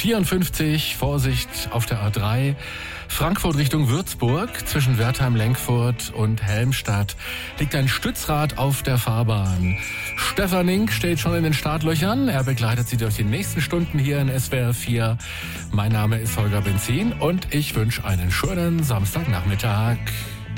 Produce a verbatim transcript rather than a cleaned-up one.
vierundfünfzig, Vorsicht auf der A drei, Frankfurt Richtung Würzburg, zwischen Wertheim-Lenkfurt und Helmstadt liegt ein Stützrad auf der Fahrbahn. Stefan Nink steht schon in den Startlöchern, er begleitet Sie durch die nächsten Stunden hier in S W R vier. Mein Name ist Holger Benzin und ich wünsche einen schönen Samstagnachmittag.